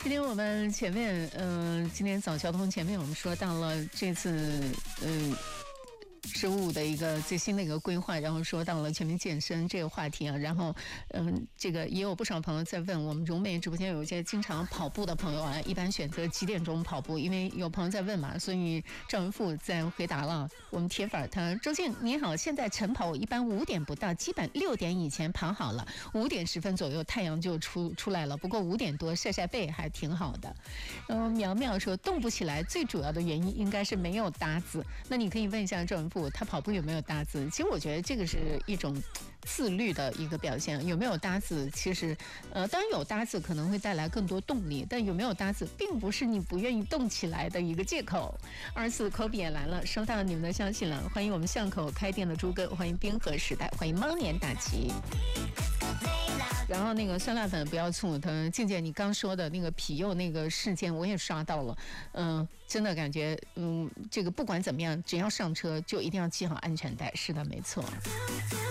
今天我们前面，今天早交通前面我们说到了这次，15的一个最新的一个规划，然后说到了全民健身这个话题啊，然后这个也有不少朋友在问我们融媒直播间有一些经常跑步的朋友啊，一般选择几点钟跑步？因为有朋友在问嘛，所以赵文富在回答了我们铁粉他周静你好，现在晨跑我一般5点不到，基本6点以前跑好了，5点10分左右太阳就出来了，不过5点多晒晒背还挺好的。苗苗说动不起来最主要的原因应该是没有搭子，那你可以问一下赵文富他跑步有没有搭子？其实我觉得这个是一种自律的一个表现。有没有搭子，其实当然有搭子可能会带来更多动力，但有没有搭子并不是你不愿意动起来的一个借口。24科比也来了，收到你们的消息了，欢迎我们巷口开店的猪哥，欢迎冰河时代，欢迎猫年大吉。然后那个酸辣粉不要醋，他静姐你刚说的那个皮柚那个事件我也刷到了，真的感觉这个不管怎么样，只要上车就一定要系好安全带，是的，没错。